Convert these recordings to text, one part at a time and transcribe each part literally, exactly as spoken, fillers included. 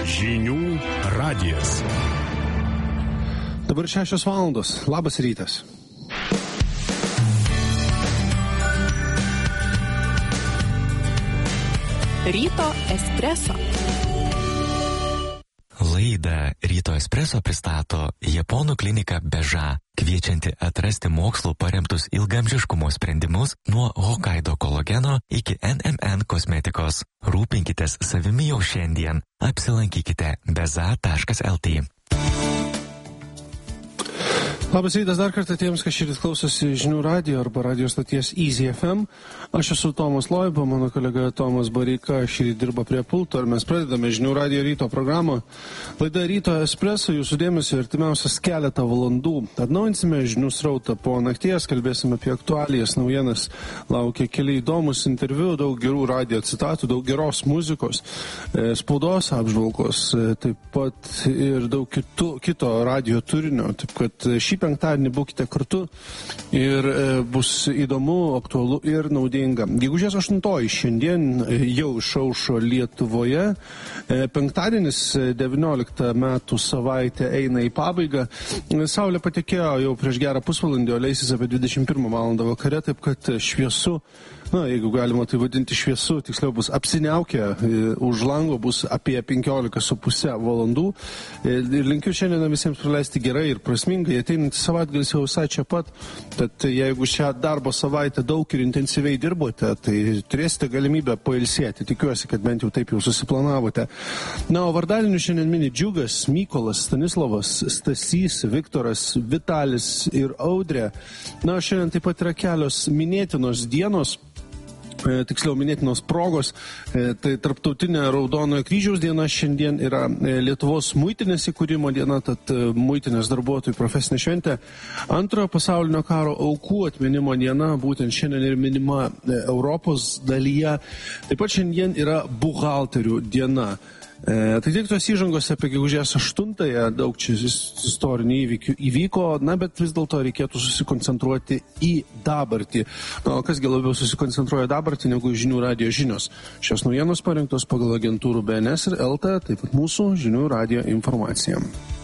Žinių radijas. Dabar šešios valandos. Labas rytas. Ryto espreso. Laidą Ryto espreso pristato Japonų klinika Beža, kviečianti atrasti mokslu paremtus ilgamžiškumo sprendimus nuo Hokkaido kolageno iki N M N kosmetikos. Rūpinkitės savimi jau šiandien. Apsilankykite beza taškas el tė. Labas rytas dar kartą tiems, kas šįryt klausosi Žinių radijo arba radio stoties Easy F M. Aš esu Tomas Loiba, mano kolega Tomas Bareika šįryt dirba prie pulto ir mes pradedame Žinių radijo ryto programą. Laida Ryto espreso jūsų dėmesio artimiausias keletą valandų. Atnaujinsime žinių srautą po nakties, kalbėsime apie aktualijas, naujienas, laukia keli įdomus interviu, daug gerų radio citatų, daug geros muzikos, spaudos apžvalgos, taip pat ir daug kitų, kito radio turinio, taip kad šį penktadienį būkite kartu ir e, bus įdomu, aktualu ir naudinga. Gegužės aštuntoji šiandien jau išaušo Lietuvoje. E, penktadienis devynioliktą metų savaitė eina į pabaigą. Saulė patekėjo jau prieš gerą pusvalandį, o leisis apie dvidešimt pirmą valandą vakare, taip kad šviesu, na, jeigu galima tai vadinti šviesu, tiksliau bus apsiniaukę, už lango bus apie penkiolika su pusė valandų. Ir linkiu šiandien visiems praleisti gerai ir prasmingai. Ateinantį savaitgalis jau visai čia pat, tad jeigu šią darbo savaitę daug ir intensyviai dirbote, tai turėsite galimybę pailsėti. Tikiuosi, kad bent jau taip jau susiplanavote. Na, o vardadienių šiandien mini Džiugas, Mykolas, Stanislavas, Stasys, Viktoras, Vitalis ir Audrė. Na, šiandien taip pat yra kelios minėtinos dienos. Tiksliau minėtinos progos, tai Tarptautinė Raudonojo kryžiaus diena, šiandien yra Lietuvos muitinės įkūrimo diena, tad muitinės darbuotojų profesinė šventė. Antrojo pasaulinio karo aukų atminimo diena, būtent šiandien ir minima Europos dalyje. Taip pat šiandien yra buhalterių diena. E, tai tiek tos įžangos apie gegužės aštuntąją, daug čia istorinių įvykių įvyko, na, bet vis dėlto reikėtų susikoncentruoti į dabartį. Na, o kasgi labiau susikoncentruoja dabartį negu Žinių radijo žinios. Šios naujienos parengtos pagal agentūrų B N S ir L T, taip pat mūsų Žinių radijo informacija.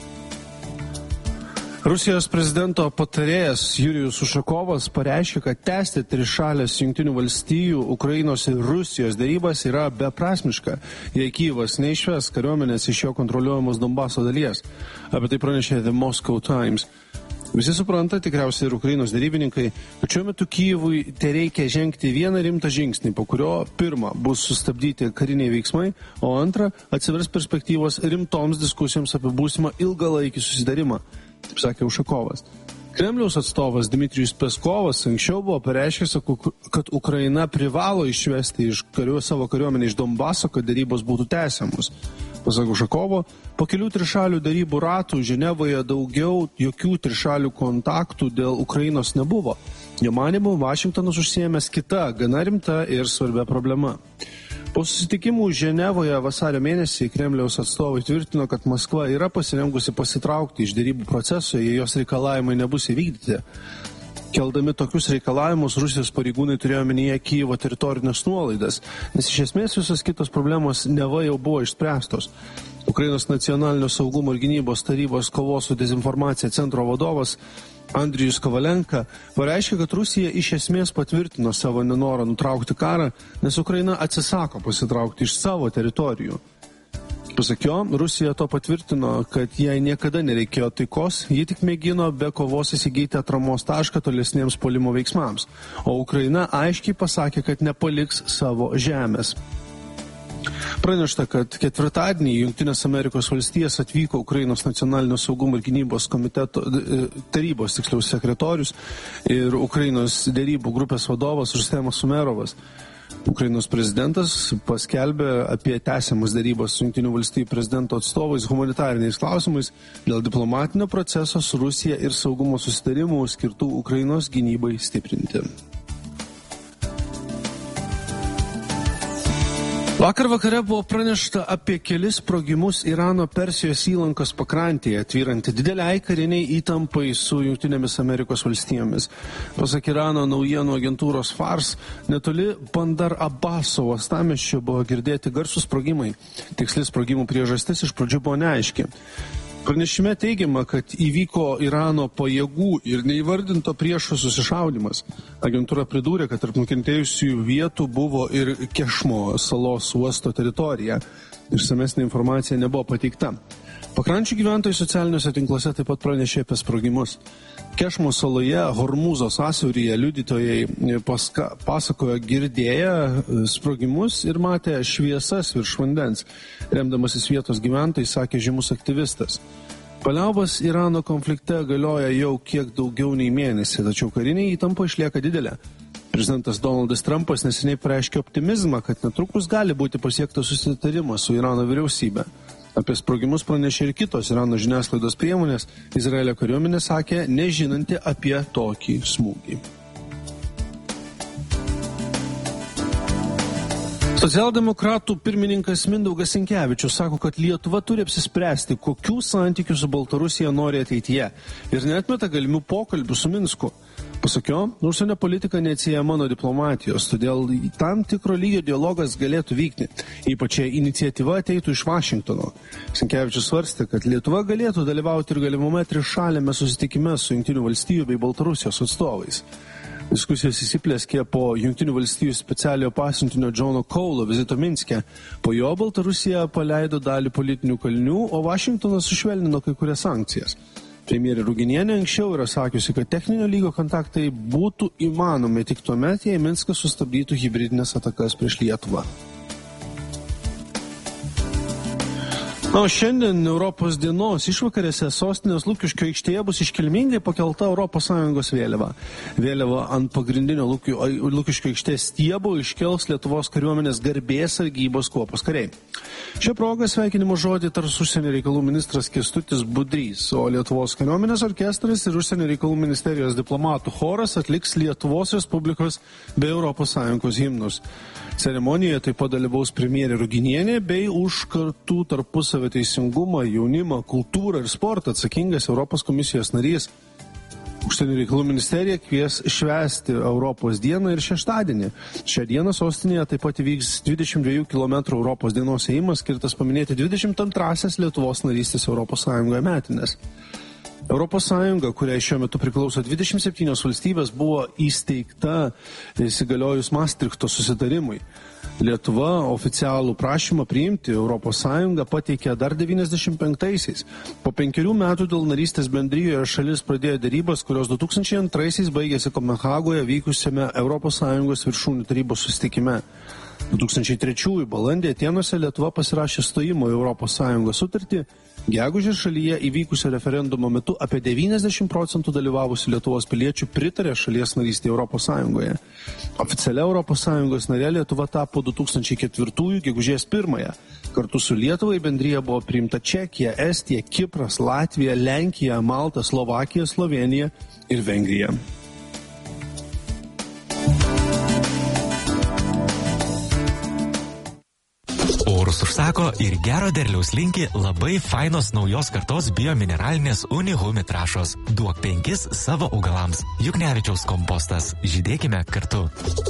Rusijos prezidento patarėjas Jurijus Ušakovas pareiškė, kad tęsti trišalės Jungtinių valstijų, Ukrainos ir Rusijos dėrybas yra beprasmiška, jei Kyjivas neišves kariuomenės iš jo kontroliuojamos Donbaso dalies. Apie tai pranešė The Moscow Times. Visi supranta, tikriausiai ir Ukrainos dėrybininkai, kad šiuo metu Kyjivui tereikia žengti vieną rimtą žingsnį, po kurio pirma bus sustabdyti kariniai veiksmai, o antra atsivers perspektyvos rimtoms diskusijoms apie būsimą ilgalaikį susidarimą. Taip sakė Ušakovas. Kremliaus atstovas Dmitrijus Peskovas anksčiau buvo pareiškęs, kad Ukraina privalo išvesti iš karių, savo kariuomenę iš Donbaso, kad darybos būtų tęsiamos. Pasak Ušakovo, po kelių trišalių darybų ratų Ženevoje daugiau jokių trišalių kontaktų dėl Ukrainos nebuvo. Jo manymu, Vašingtonas užsiėmęs kita, gana rimta ir svarbia problema. Po susitikimų Ženevoje vasario mėnesį Kremliaus atstovai tvirtino, kad Maskva yra pasirengusi pasitraukti iš derybų proceso, jei jos reikalavimai nebus įvykdyti. Keldami tokius reikalavimus, Rusijos pareigūnai turėjo omenyje Kyjivo teritorinės nuolaidas, nes iš esmės visos kitos problemos neva jau buvo išspręstos. Ukrainos nacionalinio saugumo ir gynybos tarybos kovos su dezinformacija centro vadovas Andrijus Kovalenka pareiškė, kad Rusija iš esmės patvirtino savo nenorą nutraukti karą, nes Ukraina atsisako pasitraukti iš savo teritorijų. Pasak jo, Rusija to patvirtino, kad jai niekada nereikėjo taikos, ji tik mėgino be kovos įsigyti atramos tašką tolesniems puolimo veiksmams, o Ukraina aiškiai pasakė, kad nepaliks savo žemės. Pranešta, kad ketvirtadienį Jungtinės Amerikos valstijas atvyko Ukrainos nacionalinio saugumo ir gynybos komiteto tarybos, tiksliau, sekretorius ir Ukrainos dėrybų grupės vadovas Rustemas Umerovas. Ukrainos prezidentas paskelbė apie tęsiamas dėrybas su Jungtinių valstijų prezidento atstovais humanitariniais klausimais dėl diplomatinio proceso su Rusija ir saugumo susitarimų skirtų Ukrainos gynybai stiprinti. Vakar vakare buvo pranešta apie kelis sprogimus Irano Persijos įlankos pakrantėje, tvyranti dideliai kariniai įtampai su Jungtinėmis Amerikos valstijomis. Pasak Irano naujienų agentūros Fars, netoli Bandar Abbaso uostamiesčio buvo girdėti garsūs sprogimai. Tiksli sprogimų priežastis iš pradžių buvo neaiški. Pranešime teigiama, kad įvyko Irano pajėgų ir neįvardinto priešo susišaudimas. Agentūra pridūrė, kad tarp nukentėjusių vietų buvo ir Kešmo salos uosto teritorija. Išsamesnė informacija nebuvo pateikta. Pakrančių gyventojai socialiniuose tinkluose taip pat pranešė apie sprogimus. Kešmo saloje, Hormūzo sąsiauryje liudytojai paska, pasakojo girdėję sprogimus ir matė šviesas virš vandens. Remdamasis vietos gyventojai, sakė žymus aktyvistas. Paliaubos Irano konflikte galioja jau kiek daugiau nei mėnesį, tačiau karinė įtampa išlieka didelė. Prezidentas Donaldas Trumpas neseniai pareiškė optimizmą, kad netrukus gali būti pasiektas susitarimas su Irano vyriausybė. Apie sprogimus pranešė ir kitos Irano žiniasklaidos priemonės. Izraelio kariuomenė sakė, nežinanti apie tokį smūgį. Socialdemokratų pirmininkas Mindaugas Sinkevičius sako, kad Lietuva turi apsispręsti, kokių santykių su Baltarusija nori ateityje ir neatmeta galimų pokalbių su Minsku. Pasak jo, užsienio politika neatsiejama nuo diplomatijos, todėl tam tikro lygio dialogas galėtų vykti, ypač jei iniciatyva ateitų iš Vašingtono. Sinkevičius svarstė, kad Lietuva galėtų dalyvauti ir galimame trišalėme susitikime su Jungtinių valstijų bei Baltarusijos atstovais. Diskusijos įsiplėskė po Jungtinių valstijų specialiojo pasiuntinio Džono Kaulo vizito Minske. Po jo Baltarusija paleido dalį politinių kalinių, o Vašingtonas sušvelnino kai kurias sankcijas. Premjerė Ruginienė anksčiau yra sakiusi, kad techninio lygio kontaktai būtų įmanomi tik tuomet, jei Minskas sustabdytų hibridinės atakas prieš Lietuvą. Na, o šiandien Europos dienos išvakarėse sostinės Lukiškių aikštėje bus iškilmingai pakelta Europos Sąjungos vėliava. Vėliava ant pagrindinio Lukiškių aikštės stiebo iškels Lietuvos kariuomenės garbės sargybos kuopos kariai. Šią progą sveikinimo žodį tars užsienio reikalų ministras Kęstutis Budrys, o Lietuvos kariuomenės orkestras ir užsienio reikalų ministerijos diplomatų choras atliks Lietuvos Respublikos bei Europos Sąjungos himnus. Ceremonijoje taip pat dalyvaus premjerė Ruginienė bei už kartų tarpusavio teisingumą, jaunimą, kultūrą ir sportą atsakingas Europos komisijos narys. Užsienio reikalų ministerija kvies švęsti Europos dieną ir šeštadienį. Šią dieną sostinėje taip pat įvyks dvidešimt dviejų kilometrų Europos dienos ėjimas, skirtas paminėti dvidešimt antrąsias Lietuvos narystės Europos Sąjungoje metines. Europos Sąjunga, kuriai šiuo metu priklauso dvidešimt septynios valstybės, buvo įsteigta įsigaliojus Maastrichto susitarimui. Lietuva oficialų prašymą priimti Europos Sąjungą pateikė dar devyniasdešimt penktaisiais. Po penkerių metų dėl narystės bendrijoje šalis pradėjo derybas, kurios du tūkstančiai antraisiais baigėsi Kopenhagoje vykusiame Europos Sąjungos viršūnių tarybos susitikime. du tūkstančiai trečiųjų balandį Atėnuose Lietuva pasirašė stojimo į Europos Sąjungos sutartį. Gegužės šalyje įvykusio referendumo metu apie devyniasdešimt procentų dalyvavusių Lietuvos piliečių pritarė šalies narystė Europos Sąjungoje. Oficialia Europos Sąjungos narė Lietuva tapo du tūkstančiai ketvirtųjų gegužės pirmąją. Kartu su Lietuva į bendriją buvo priimta Čekija, Estija, Kipras, Latvija, Lenkija, Malta, Slovakija, Slovėnija ir Vengrija. Orus užsako ir gero derliaus linki labai fainos naujos kartos biomineralinės Unihumi trąšos. Duok penkis savo augalams. Juknevičiaus kompostas. Žydėkime kartu.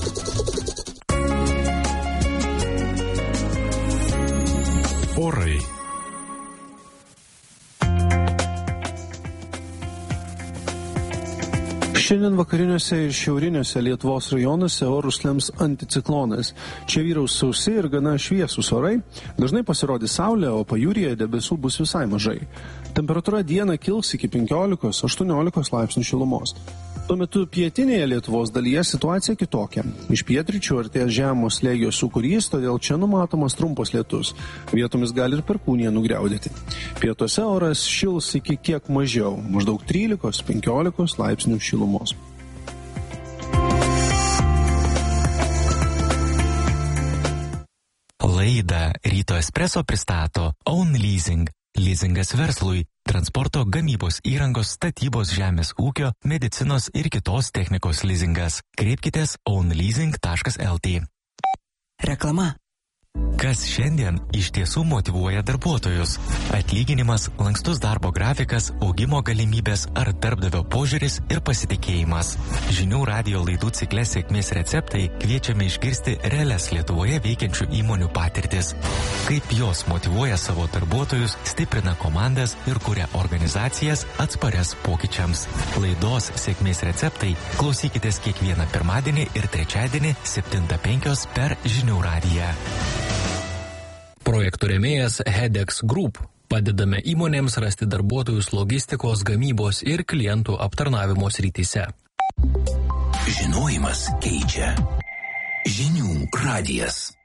Orai. Šiandien vakariniuose ir šiauriniuose Lietuvos rajonuose orus lems anticiklonas. Čia vyraus sausi ir gana šviesūs orai. Dažnai pasirodys saulė, o pajūryje debesų bus visai mažai. Temperatūra dieną kils iki penkiolikos aštuoniolikos laipsnių šilumos. Tuo metu pietinėje Lietuvos dalyje situacija kitokia. Iš pietryčių artės žemo slėgio sūkurys, todėl čia numatomas trumpas lietus. Vietomis gali ir perkūnija nugriaudėti. Pietuose oras šils iki kiek mažiau, maždaug trylikos penkiolikos laipsnių šilumos. Laidą Ryto Espresso pristato Own Leasing. Leasingas verslui, transporto, gamybos įrangos, statybos, žemės ūkio, medicinos ir kitos technikos leasingas. Kreipkitės own leasing taškas l t. Reklama. Kas šiandien iš tiesų motyvuoja darbuotojus? Atlyginimas, lankstus darbo grafikas, augimo galimybės ar darbdavio požiūris ir pasitikėjimas. Žinių radijo laidų cikle Sėkmės receptai kviečiame išgirsti realias Lietuvoje veikiančių įmonių patirtis. Kaip jos motyvuoja savo darbuotojus, stiprina komandas ir kuria organizacijas atsparias pokyčiams. Laidos Sėkmės receptai klausykitės kiekvieną pirmadienį ir trečiadienį septintą penkios per Žinių radiją. Projektų rėmėjas Hedex Group. Padedame įmonėms rasti darbuotojus logistikos, gamybos ir klientų aptarnavimo srityse. Žinojimas keičia. Žinių radijas.